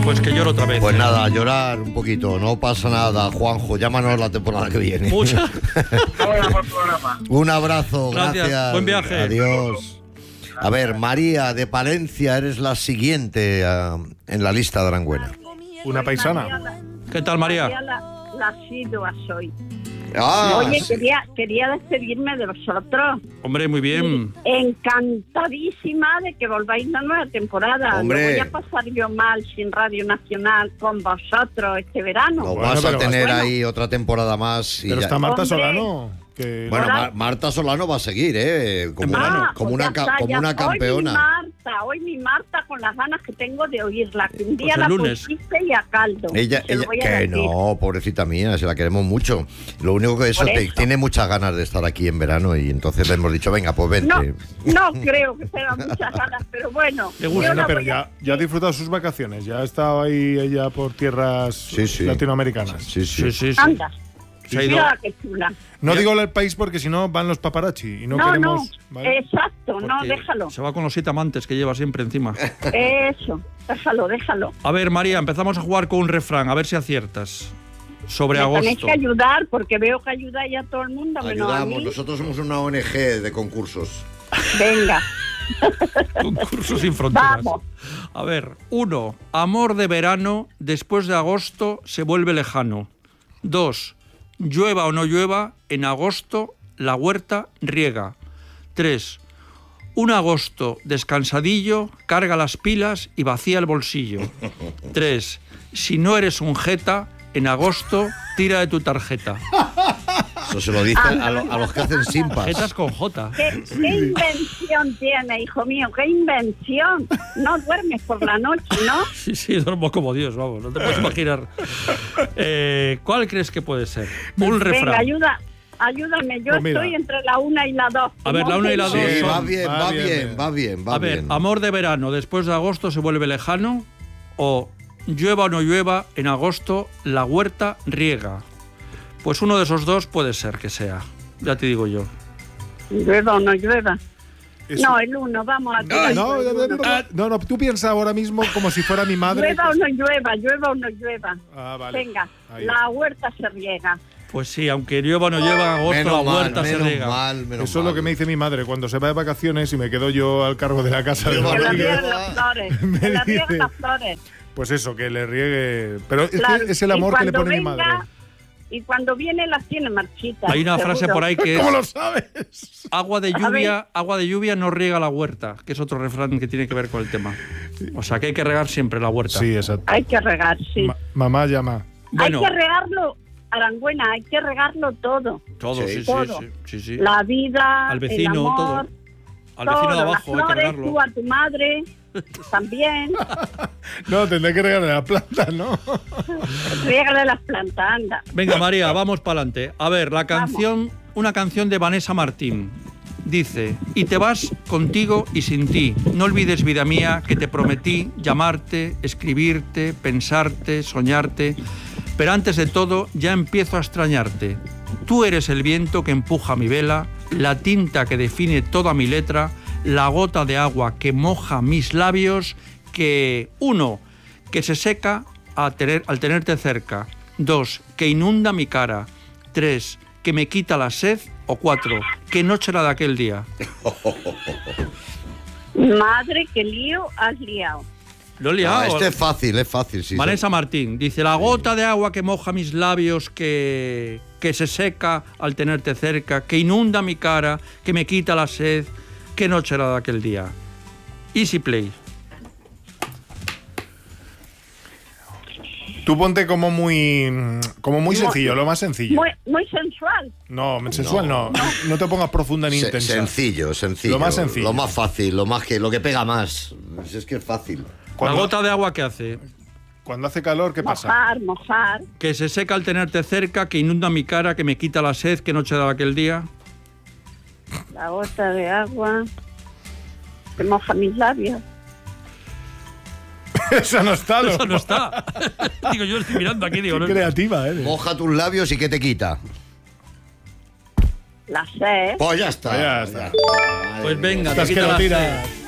Pues que lloro otra vez. Pues nada, a llorar un poquito, no pasa nada, Juanjo, llámanos la temporada que viene. Muchas. Hola, buen programa. Un abrazo, Gracias. gracias. Buen viaje. Adiós. A ver, María de Palencia, eres la siguiente en la lista de Aranguena. Una paisana. ¿Qué tal, María? La asidua soy. Ah, Oye, sí. quería despedirme de vosotros. Hombre, muy bien. Encantadísima de que volváis la nueva temporada. Hombre. No voy a pasar yo mal sin Radio Nacional con vosotros este verano. Lo Bueno, vas a pero- tener bueno. ahí otra temporada más. Y Pero ya- está Marta Hombre. Solano. Que... Bueno, Ahora- Marta Solano va a seguir, como, verano. como, pues una, ya está, como ya. una campeona. Hoy mi Marta con las ganas que tengo de oírla. Que un día Pues el la lunes. pusiste y a caldo. Ella, Se lo voy a que decir. no, pobrecita mía, se la queremos mucho. Lo único que eso, Por eso. tiene muchas ganas de estar aquí en verano y entonces le hemos dicho, venga, pues vente. No creo que tenga muchas ganas, pero bueno. Le gusta, yo Bueno, la pero voy a- ya ha disfrutado sus vacaciones. Ya ha estado ahí ella por tierras Sí. latinoamericanas. Sí, Sí, sí, sí. Anda, Se ha ido. mira qué chula. No digo el país porque si no van los paparazzi y no queremos... ¿vale? Exacto, no, Porque déjalo. Se va con los 7 amantes que lleva siempre encima. Eso, déjalo. A ver, María, empezamos a jugar con un refrán, a ver si aciertas. Sobre Me tenéis agosto. que ayudar porque veo que ayudáis a todo el mundo, menos a Ayudamos, mí. nosotros somos una ONG de concursos. Venga, Concurso sin fronteras. vamos. A ver, 1. Amor de verano, después de agosto se vuelve lejano. 2. Llueva o no llueva, en agosto la huerta riega. 3. Un agosto descansadillo, carga las pilas y vacía el bolsillo. 3. Si no eres un jeta, en agosto tira de tu tarjeta. Eso se lo dicen a los que hacen simpas. Jetas con J. ¿Qué invención tiene, hijo mío? ¿Qué invención? No duermes por la noche, ¿no? Sí, duermo como Dios, vamos, no te puedes imaginar. ¿Cuál crees que puede ser? Un refrán. Venga, ayúdame. Yo Pues mira. estoy entre la 1 y la 2. A ver, la 1 y la 2 Sí, son... va bien, va bien, va bien, va A ver, bien. amor de verano, después de agosto se vuelve lejano, o llueva o no llueva, en agosto la huerta riega. Pues uno de esos dos puede ser que sea, ya te digo yo. ¿Llueva o no llueva? Eso- No, el 1, vamos a tirar No, por el uno. no, tú piensas ahora mismo como si fuera mi madre. Llueva o no llueva. Ah, vale. Venga, Ahí. la huerta se riega. Pues sí, aunque llueva o no llueva, en agosto la huerta se riega. Eso es lo que me dice mi madre cuando se va de vacaciones y me quedo yo al cargo de la casa. Qué de Que la barbaridad. Rodríguez. rieguen las flores. Me Que la dice. rieguen las flores. Pues eso, que le riegue. Pero es, Claro, que es el amor y que le cuando pone mi venga, madre. Y cuando viene las tiene marchitas. Hay una frase seguro. por ahí que es ¿Cómo lo sabes? agua de lluvia no riega la huerta, que es otro refrán que tiene que ver con el tema. O sea que hay que regar siempre la huerta. Sí, exacto. Hay que regar, sí. Mamá llama. Bueno, Hay que regarlo, Arangüena, hay que regarlo todo. todo, Sí, sí, todo. sí. La vida, Al vecino, el amor, todo. Al vecino de todo, abajo las hay que flores, regarlo. tú a tu madre, también. No, tendré que regarle la planta, ¿no? Riégale las plantas, anda. Venga, María, vamos para adelante. A ver, la canción, una canción de Vanessa Martín. Dice, y te vas contigo y sin ti. No olvides, vida mía, que te prometí llamarte, escribirte, pensarte, soñarte. Pero antes de todo, ya empiezo a extrañarte. Tú eres el viento que empuja mi vela, la tinta que define toda mi letra, la gota de agua que moja mis labios, que, 1, que se seca al tenerte cerca. 2, que inunda mi cara. 3, que me quita la sed. O 4, que noche era de aquel día. Madre, qué lío has liado. Lo he liado. Este es fácil, sí. Vanessa Martín dice, la gota de agua que moja mis labios, que se seca al tenerte cerca, que inunda mi cara, que me quita la sed. ¿Qué noche era de aquel día? Easy play. Tú ponte como muy sencillo, lo más sencillo. Muy sensual. No, sensual no. No te pongas profunda ni intensa. Sencillo. Lo más sencillo. Lo más fácil, lo que pega más. Es que es fácil. La gota de agua que hace, Cuando hace calor, ¿qué pasa? Mojar. que se seca al tenerte cerca, que inunda mi cara, que me quita la sed. ¿Qué noche era de aquel día? La gota de agua que moja mis labios. Eso no está, ¿no? Eso no está. Digo, yo estoy mirando aquí, digo, no. Creativa, ¿eh? Moja tus labios y ¿qué te quita? La sed. Pues ya está. Pues ya está. Pues venga, Estás te que quita lo la tiras. sed.